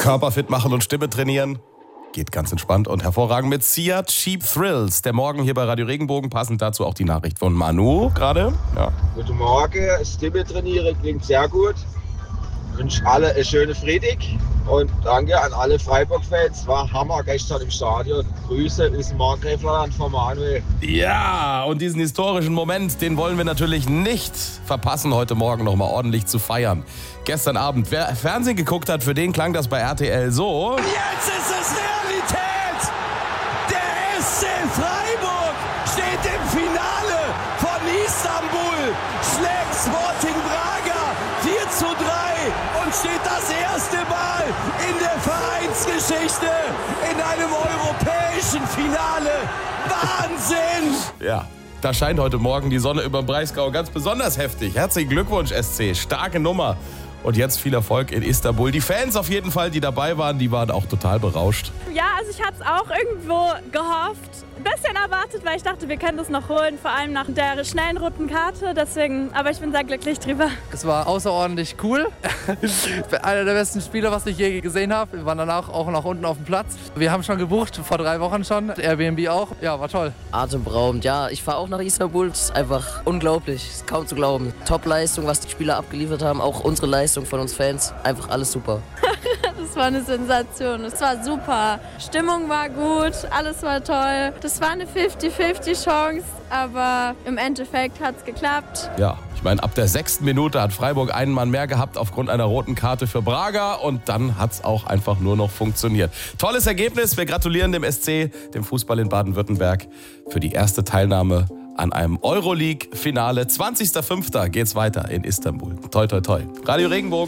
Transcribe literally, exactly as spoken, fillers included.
Körper fit machen und Stimme trainieren. Geht ganz entspannt und hervorragend mit Sia Cheap Thrills. Der Morgen hier bei Radio Regenbogen. Passend dazu auch die Nachricht von Manu gerade. Ja. Guten Morgen, Stimme trainieren klingt sehr gut. Ich wünsche alle eine schöne Freitag und danke an alle Freiburg-Fans. War Hammer gestern im Stadion. Grüße aus dem Markgräflerland von Manuel. Ja, und diesen historischen Moment, den wollen wir natürlich nicht verpassen, heute Morgen nochmal ordentlich zu feiern. Gestern Abend, wer Fernsehen geguckt hat, für den klang das bei R T L so. Und jetzt ist es Realität! Der S C Freiburg steht im Finale von Istanbul, schlägt Sporting Braga vier zu drei und steht das erste Mal in der Vereinsgeschichte in einem europäischen Finale. Wahnsinn! Ja, da scheint heute Morgen die Sonne über dem Breisgau ganz besonders heftig. Herzlichen Glückwunsch, S C, starke Nummer. Und jetzt viel Erfolg in Istanbul. Die Fans auf jeden Fall, die dabei waren, die waren auch total berauscht. Ja, also ich habe es auch irgendwo gehofft, ein bisschen erwartet, weil ich dachte, wir können das noch holen, vor allem nach der schnellen roten Karte. Deswegen, aber ich bin sehr glücklich drüber. Es war außerordentlich cool. Einer der besten Spiele, was ich je gesehen habe. Wir waren danach auch noch unten auf dem Platz. Wir haben schon gebucht, vor drei Wochen schon. Airbnb auch. Ja, war toll. Atemberaubend, ja. Ich fahre auch nach Istanbul. Das ist einfach unglaublich. Ist kaum zu glauben. Top-Leistung, was die Spieler abgeliefert haben. Auch unsere Leistung von uns Fans. Einfach alles super. Das war eine Sensation. Es war super. Stimmung war gut, alles war toll. Das war eine fünfzig fünfzig Chance, aber im Endeffekt hat es geklappt. Ja, ich meine, ab der sechsten Minute hat Freiburg einen Mann mehr gehabt aufgrund einer roten Karte für Braga und dann hat es auch einfach nur noch funktioniert. Tolles Ergebnis. Wir gratulieren dem S C, dem Fußball in Baden-Württemberg, für die erste Teilnahme an einem Euroleague-Finale. zwanzigster fünfter geht's weiter in Istanbul. Toi, toi, toi. Radio Regenbogen.